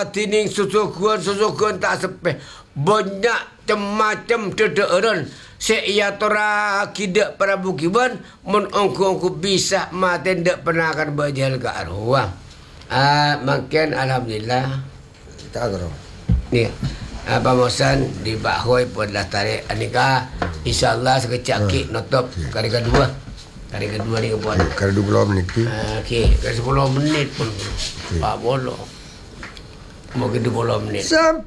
tining susukuan tak sepeh. Banyak macam tederen. Se'iyatora kidak pada bukiban. Mun ongku bisa maten dak pernah akan berjal ke arwah. Makin alhamdulillah. Tak ada. Ni. Pamosan di Bahoy pun dah tarik anika. InsyaAllah sekecak notop kali kedua. Kali kedua ni kepuan. Kali 20 menit. Okey, kali 10 menit pun. Pak bolong. Mungkin 20 menit.